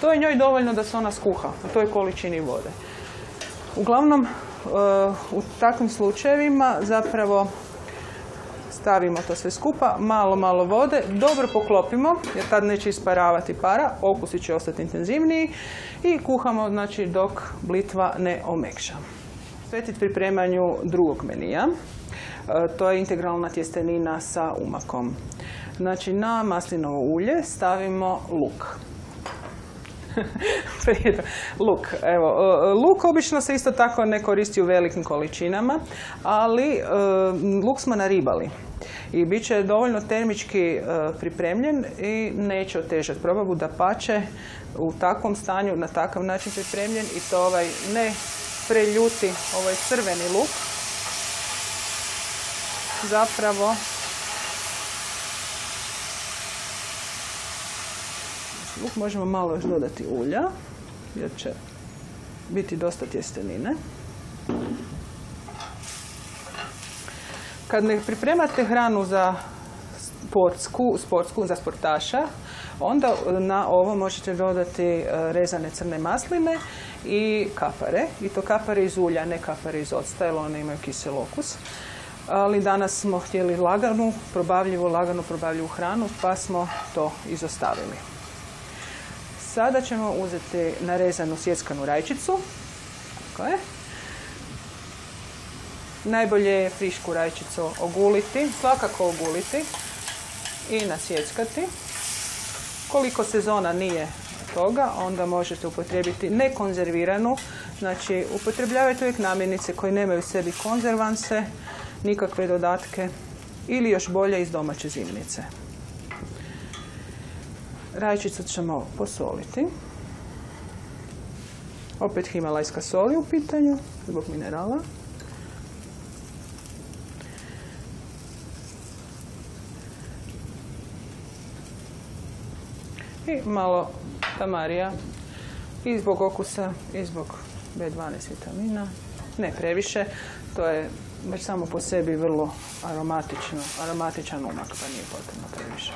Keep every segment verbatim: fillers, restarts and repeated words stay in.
to je njoj dovoljno da se ona skuha u toj količini vode. Uglavnom, u takvim slučajevima zapravo stavimo to sve skupa, malo, malo vode, dobro poklopimo jer tad neće isparavati para, okusi će ostati intenzivniji i kuhamo znači, dok blitva ne omekša. Svetit pripremanju drugog menija, to je integralna tjestenina sa umakom. Znači na maslinovo ulje stavimo luk. Luk, evo, luk obično se isto tako ne koristi u velikim količinama, ali luk smo naribali i bit će dovoljno termički pripremljen i neće otežati probavu, dapače u takvom stanju, na takav način pripremljen i to ovaj ne preljuti, ovaj crveni luk, zapravo luk možemo malo još dodati ulja, jer će biti dosta tjestenine. Kad ne pripremate hranu za sportsku, sportsku, za sportaša, onda na ovo možete dodati rezane crne masline i kapare. I to kapare iz ulja, ne kapare iz octa, jer one imaju kisel okus. Ali danas smo htjeli laganu, probavljivu, laganu probavljivu hranu, pa smo to izostavili. Sada ćemo uzeti narezanu sjeckanu rajčicu. Tako je. Najbolje je frišku rajčicu oguliti, svakako oguliti i nasjeckati. Koliko sezona nije toga, onda možete upotrijebiti nekonzerviranu. Znači, upotrebljavajte uvijek namirnice koje nemaju u sebi konzervanse, nikakve dodatke ili još bolje iz domaće zimnice. Rajčicu ćemo posoliti. Opet himalajska sol je u pitanju, zbog minerala. I malo tamarija i zbog okusa i zbog be dvanaest vitamina. Ne previše, to je već samo po sebi vrlo aromatično, aromatičan umak, pa nije potrebno previše.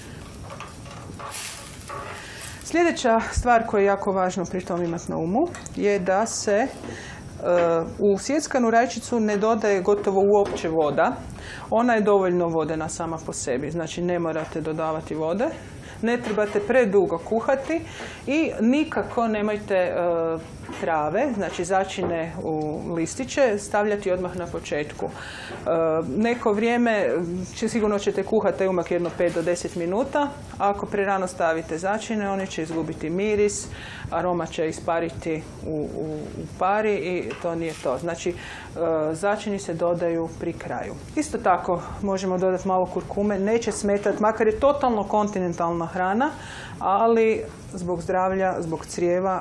Sljedeća stvar koju je jako važno pri tom imati na umu je da se uh, u sjeckanu rajčicu ne dodaje gotovo uopće voda. Ona je dovoljno vodena sama po sebi, znači ne morate dodavati vode. Ne trebate predugo kuhati i nikako nemojte uh, trave, znači začine u listiće, stavljati odmah na početku. Uh, neko vrijeme, će, sigurno ćete kuhati taj umak jedno pet do deset minuta. Ako prerano stavite začine, oni će izgubiti miris, aroma će ispariti u, u, u pari i to nije to. Znači, uh, začini se dodaju pri kraju. Isto tako možemo dodati malo kurkume, neće smetati, makar je totalno kontinentalna hrana, ali zbog zdravlja, zbog crijeva,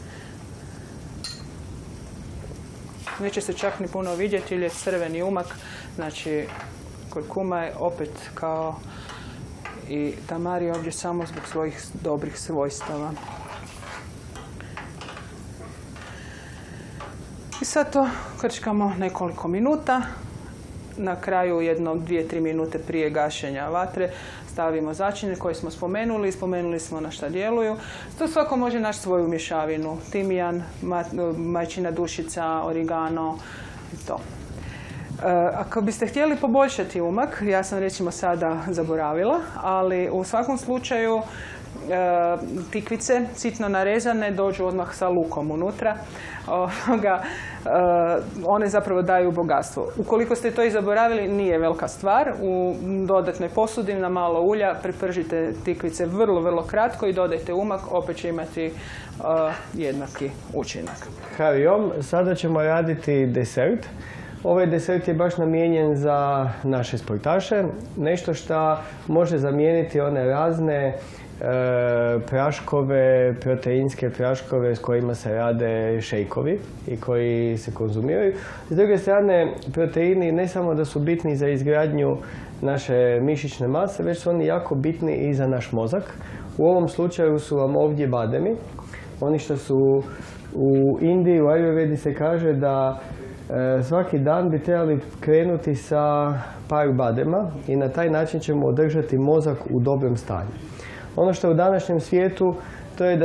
neće se čak ni puno vidjeti ili je crveni umak. Znači, kurkuma je opet kao i tamari ovdje samo zbog svojih dobrih svojstava. I sad to krčkamo nekoliko minuta. Na kraju jedno, dvije, tri minute prije gašenja vatre stavimo začine koje smo spomenuli. Spomenuli smo na šta djeluju. To svako može naći svoju mješavinu. Timijan, majčina dušica, origano i to. Ako biste htjeli poboljšati umak, ja sam recimo sada zaboravila, ali u svakom slučaju tikvice sitno narezane dođu odmah sa lukom unutra. One zapravo daju bogatstvo. Ukoliko ste to i zaboravili, nije velika stvar. U dodatnoj posudi na malo ulja prepržite tikvice vrlo, vrlo kratko i dodajte umak, opet će imati jednaki učinak. Hariom, sada ćemo raditi desert. Ovaj desert je baš namijenjen za naše sportaše. Nešto što može zamijeniti one razne praškove, proteinske praškove s kojima se rade šejkovi i koji se konzumiraju. S druge strane, proteini ne samo da su bitni za izgradnju naše mišićne mase, već su oni jako bitni i za naš mozak. U ovom slučaju su vam ovdje bademi. Oni što su u Indiji, u Ajurvedi se kaže da svaki dan bi trebali krenuti sa par badema i na taj način ćemo održati mozak u dobrom stanju. Ono što je u današnjem svijetu, to je da